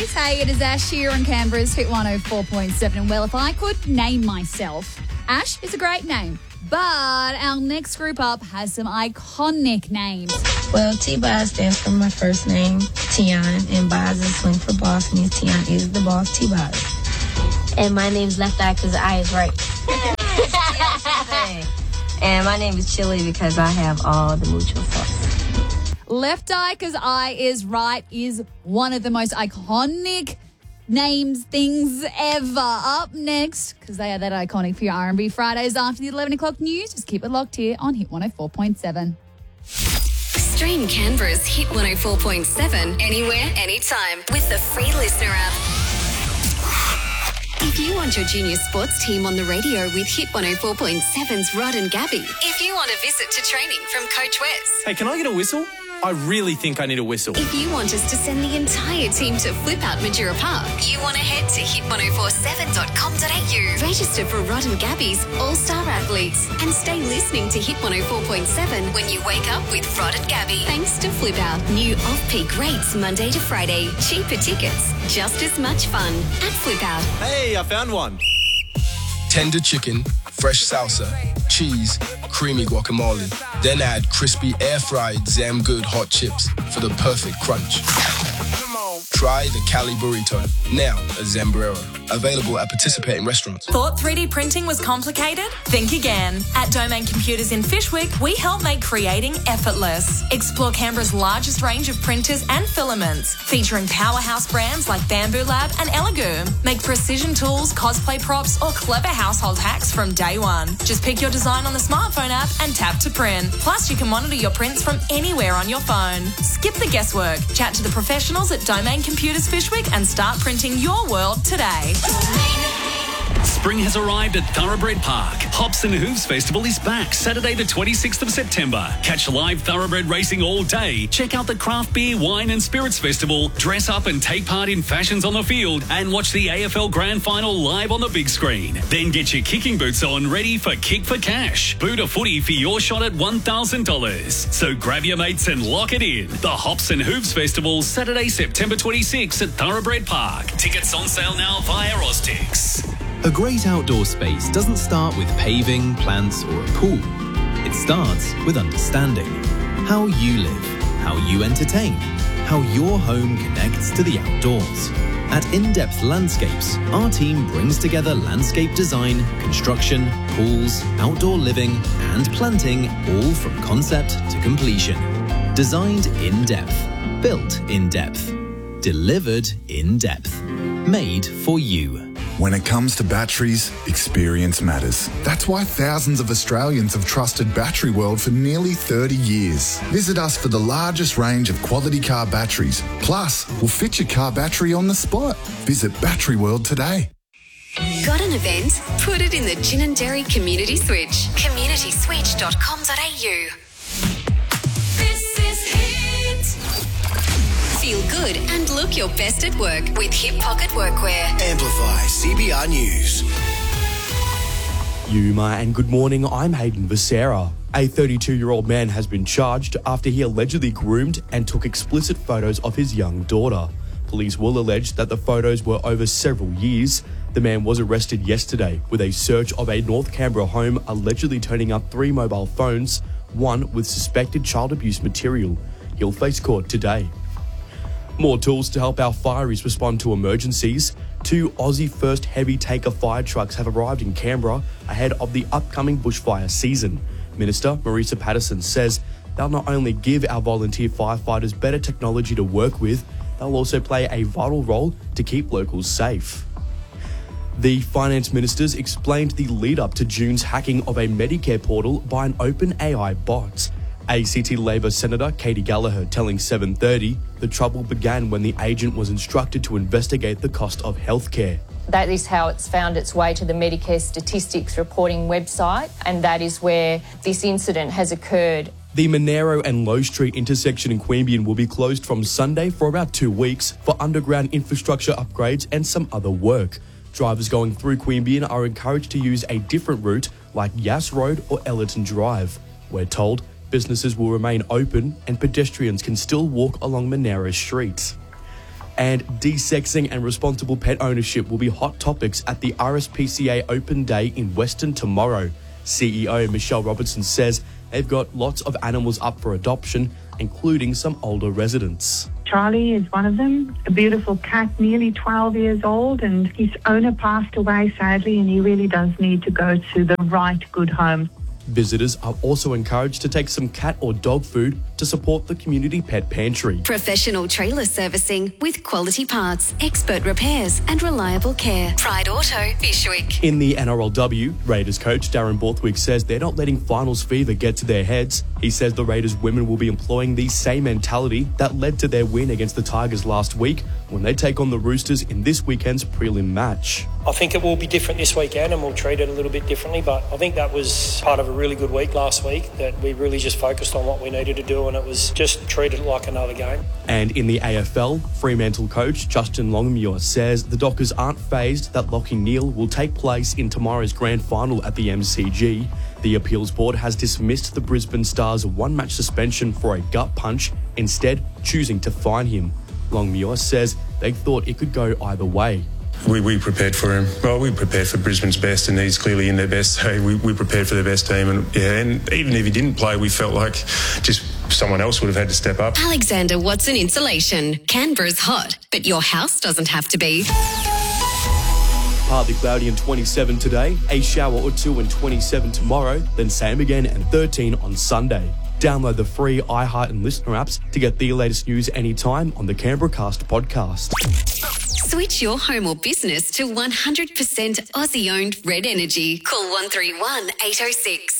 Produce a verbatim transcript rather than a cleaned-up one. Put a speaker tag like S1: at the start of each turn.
S1: guys. Hey, it is Ash here on Canberra's Hit one oh four point seven. And well, if I could name myself, Ash is a great name. But our next group up has some iconic names.
S2: Well, T-Boz stands for my first name, Tion, and Boz is slang for boss, means Tion is the boss, T-Boz.
S3: And my name's Left Eye because the eye is right.
S4: And my name is Chili because I have all the mucho sauce.
S1: Left Eye because I is right is one of the most iconic names, things ever. Up next, because they are that iconic for your R and B Fridays after the eleven o'clock news. Just keep it locked here on Hit one oh four point seven.
S5: Stream Canberra's Hit one oh four point seven anywhere, anytime with the free Listener app. If you want your junior sports team on the radio with Hit one oh four point seven's Rod and Gabby. If you want a visit to training from Coach Wes.
S6: Hey, can I get a whistle? I really think I need a whistle.
S5: If you want us to send the entire team to Flip Out Majura Park, you want to head to hit ten forty-seven dot com dot a u. Register for Rod and Gabby's All-Star Athletes and stay listening to Hit one oh four point seven when you wake up with Rod and Gabby. Thanks to Flip Out. New off-peak rates Monday to Friday. Cheaper tickets. Just as much fun at Flip Out.
S6: Hey, I found one.
S7: Tender chicken, fresh salsa, cheese, creamy guacamole. Then add crispy air-fried Zam Good hot chips for the perfect crunch. Try the Cali Burrito, now at Zambrero. Available at participating restaurants.
S8: Thought three D printing was complicated? Think again. At Domain Computers in Fyshwick, we help make creating effortless. Explore Canberra's largest range of printers and filaments, featuring powerhouse brands like Bamboo Lab and Elegoo. Make precision tools, cosplay props, or clever household hacks from day one. Just pick your design on the smartphone app and tap to print. Plus, you can monitor your prints from anywhere on your phone. Skip the guesswork. Chat to the professionals at Domain Computers Fyshwick and start printing your world today.
S9: Spring has arrived at Thoroughbred Park. Hops and Hooves Festival is back Saturday the twenty-sixth of September. Catch live thoroughbred racing all day. Check out the Craft Beer, Wine and Spirits Festival. Dress up and take part in fashions on the field and watch the A F L Grand Final live on the big screen. Then get your kicking boots on ready for Kick for Cash. Boot a footy for your shot at one thousand dollars. So grab your mates and lock it in. The Hops and Hooves Festival Saturday, September twenty-sixth at Thoroughbred Park. Tickets on sale now via Oztix.
S10: A great outdoor space doesn't start with paving, plants or a pool. It starts with understanding how you live, how you entertain, how your home connects to the outdoors. At In-Depth Landscapes, our team brings together landscape design, construction, pools, outdoor living and planting, all from concept to completion. Designed in depth, built in depth, delivered in depth, made for you.
S11: When it comes to batteries, experience matters. That's why thousands of Australians have trusted Battery World for nearly thirty years. Visit us for the largest range of quality car batteries. Plus, we'll fit your car battery on the spot. Visit Battery World today.
S5: Got an event? Put it in the Gin and Dairy Community Switch. community switch dot com dot a u. This is Hit. Feel good and look your best at work with Hip Pocket Workwear.
S12: Amplify C B R News.
S13: Yuma and good morning, I'm Hayden Becerra. A thirty-two-year-old man has been charged after he allegedly groomed and took explicit photos of his young daughter. Police will allege that the photos were over several years. The man was arrested yesterday with a search of a North Canberra home allegedly turning up three mobile phones, one with suspected child abuse material. He'll face court today. More tools to help our fireys respond to emergencies. Two Aussie First heavy tanker fire trucks have arrived in Canberra ahead of the upcoming bushfire season. Minister Marisa Patterson says they'll not only give our volunteer firefighters better technology to work with, they'll also play a vital role to keep locals safe. The finance ministers explained the lead-up to June's hacking of a Medicare portal by an OpenAI bot. A C T Labor Senator Katie Gallagher telling seven thirty the trouble began when the agent was instructed to investigate the cost of healthcare.
S14: That is how it's found its way to the Medicare Statistics reporting website, and that is where this incident has occurred.
S13: The Monero and Low Street intersection in Queanbeyan will be closed from Sunday for about two weeks for underground infrastructure upgrades and some other work. Drivers going through Queanbeyan are encouraged to use a different route like Yass Road or Ellerton Drive. We're told businesses will remain open and pedestrians can still walk along Monero Street. And desexing and responsible pet ownership will be hot topics at the R S P C A Open Day in Western tomorrow. C E O Michelle Robertson says they've got lots of animals up for adoption, including some older residents.
S15: Charlie is one of them, a beautiful cat, nearly twelve years old, and his owner passed away sadly, and he really does need to go to the right good home.
S13: Visitors are also encouraged to take some cat or dog food to support the community pet pantry.
S5: Professional trailer servicing with quality parts, expert repairs and reliable care. Pride Auto, Fishwick.
S13: In the N R L W, Raiders coach Darren Borthwick says they're not letting finals fever get to their heads. He says the Raiders women will be employing the same mentality that led to their win against the Tigers last week when they take on the Roosters in this weekend's prelim match.
S16: I think it will be different this weekend and we'll treat it a little bit differently, but I think that was part of a really good week last week, that we really just focused on what we needed to do and it was just treated like another game.
S13: And in the A F L, Fremantle coach Justin Longmuir says the Dockers aren't fazed that Lachie Neale will take place in tomorrow's grand final at the M C G. The appeals board has dismissed the Brisbane Stars' one-match suspension for a gut punch, instead choosing to fine him. Longmuir says they thought it could go either way.
S17: We, we prepared for him. Well, we prepared for Brisbane's best, and he's clearly in their best. So we, we prepared for their best team, and yeah, and even if he didn't play, we felt like just someone else would have had to step up.
S5: Alexander Watson Insulation. Canberra's hot, but your house doesn't have to be.
S13: Partly cloudy and twenty-seven today, a shower or two and twenty-seven tomorrow, then same again and thirteen on Sunday. Download the free iHeart and Listener apps to get the latest news anytime on the Canberra Cast podcast.
S5: Switch your home or business to one hundred percent Aussie-owned Red Energy. Call one three one, eight oh six.